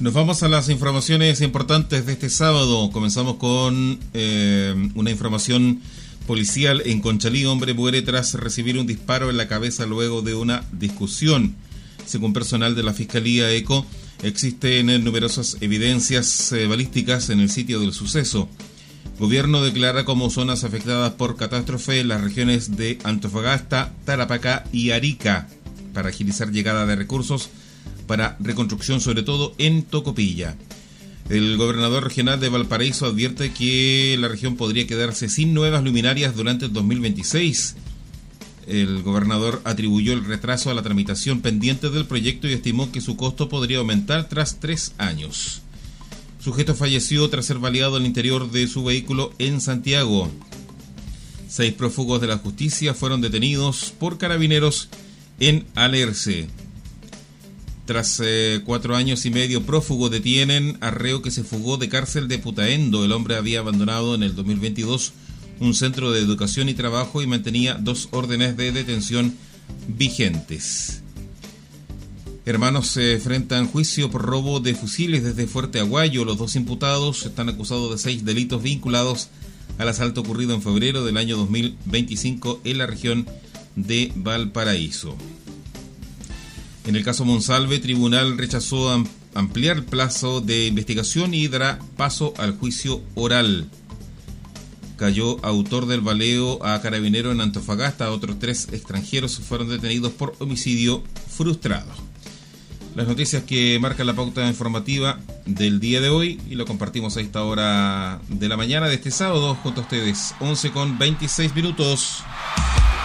Nos vamos a las informaciones importantes de este sábado. Comenzamos con una información policial. En Conchalí, hombre muere tras recibir un disparo en la cabeza luego de una discusión. Según personal de la Fiscalía ECO, existen numerosas evidencias balísticas en el sitio del suceso. Gobierno declara como zonas afectadas por catástrofe las regiones de Antofagasta, Tarapacá y Arica para agilizar llegada de recursos para reconstrucción, sobre todo en Tocopilla. El gobernador regional de Valparaíso advierte que la región podría quedarse sin nuevas luminarias durante el 2026. El gobernador atribuyó el retraso a la tramitación pendiente del proyecto y estimó que su costo podría aumentar tras 3 años. Sujeto falleció tras ser baleado al interior de su vehículo en Santiago. 6 prófugos de la justicia fueron detenidos por carabineros en Alerce. Tras 4 años y medio prófugo, detienen a reo que se fugó de cárcel de Putaendo. El hombre había abandonado en el 2022 un centro de educación y trabajo y mantenía 2 órdenes de detención vigentes. Hermanos se enfrentan juicio por robo de fusiles desde Fuerte Aguayo. Los 2 imputados están acusados de 6 delitos vinculados al asalto ocurrido en febrero del año 2025 en la región de Valparaíso. En el caso Monsalve, tribunal rechazó ampliar el plazo de investigación y dará paso al juicio oral. Cayó autor del baleo a carabinero en Antofagasta. Otros 3 extranjeros fueron detenidos por homicidio frustrado. Las noticias que marcan la pauta informativa del día de hoy, y lo compartimos a esta hora de la mañana de este sábado junto a ustedes, 11:26 minutos.